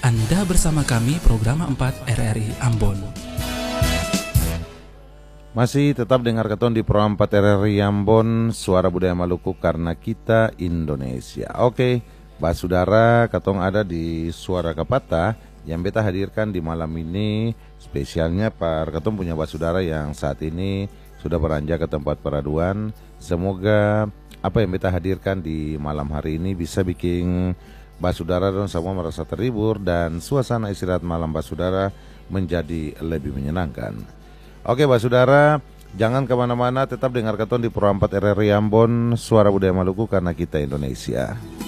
Anda bersama kami program 4 RRI Ambon. Masih tetap dengar keton di program 4 RRI Ambon, Suara Budaya Maluku karena kita Indonesia. Oke, Mbak Saudara, ketong ada di Suara Kapata yang beta hadirkan di malam ini. Spesialnya ketong punya Mbak Saudara yang saat ini sudah beranjak ke tempat peraduan. Semoga apa yang beta hadirkan di malam hari ini bisa bikin Mbak Saudara dan semua merasa terhibur dan suasana istirahat malam Mbak Saudara menjadi lebih menyenangkan. Oke Mbak Saudara, jangan kemana-mana, tetap dengar keton di program 4 RRI Ambon, Suara Budaya Maluku karena kita Indonesia.